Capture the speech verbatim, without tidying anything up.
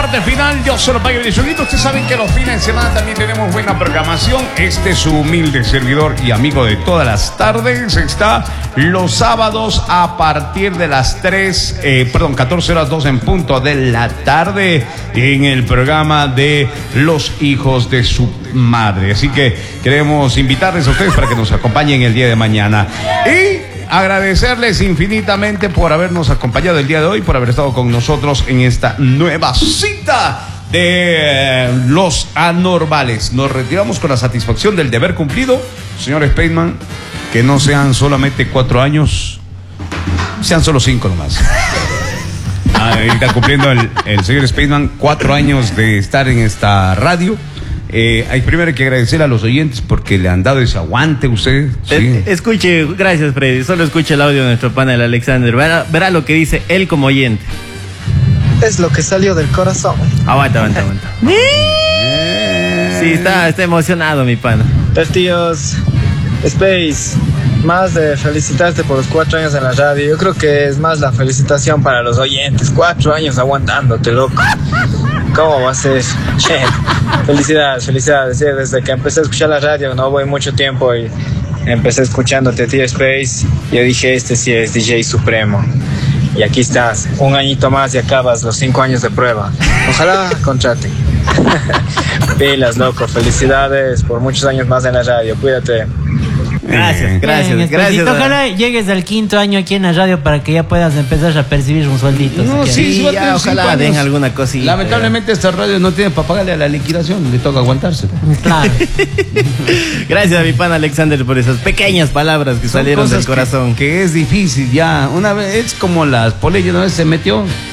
parte final. Yo solo pago el solito. Ustedes saben que los fines de semana también tenemos buena programación. Este es su humilde servidor y amigo de todas las tardes. Está los sábados a partir de las tres, eh, perdón, catorce horas dos en punto de la tarde en el programa de Los Hijos de su Madre. Así que queremos invitarles a ustedes para que nos acompañen el día de mañana. Y agradecerles infinitamente por habernos acompañado el día de hoy, por haber estado con nosotros en esta nueva cita de eh, Los Anormales. Nos retiramos con la satisfacción del deber cumplido. Señor Spaceman, que no sean solamente cuatro años, sean solo cinco nomás. Ahí está cumpliendo el, el señor Spaceman cuatro años de estar en esta radio. Eh, hay primero que agradecer a los oyentes porque le han dado ese aguante a usted. Sí. Es, escuche, gracias Freddy, solo escuche el audio de nuestro pana el Alexander, verá, verá lo que dice él como oyente. Es lo que salió del corazón. Aguanta, aguanta, aguanta. Sí, está, está emocionado mi pana. Pues tíos, Space, más de felicitarte por los cuatro años en la radio, yo creo que es más la felicitación para los oyentes. Cuatro años aguantándote, loco. ¿Cómo va a ser? Che, felicidades, felicidades. Sí, desde que empecé a escuchar la radio, no voy mucho tiempo y empecé escuchándote, tío Space. Yo dije, este sí es D J Supremo. Y aquí estás, un añito más y acabas los cinco años de prueba. Ojalá contraten. Pilas, loco, felicidades por muchos años más en la radio. Cuídate. Gracias, gracias, Bien, gracias. Ojalá llegues al quinto año aquí en la radio para que ya puedas empezar a percibir un sueldito. No, si sí, sí, va a tener ojalá cinco den años. alguna cosita. Lamentablemente esta radio no tiene para pagarle a la liquidación, le toca aguantarse. Claro. Gracias a mi pana Alexander por esas pequeñas palabras que Son salieron cosas del corazón. Que, que es difícil ya. Una vez, es como las polillas, una vez se metió,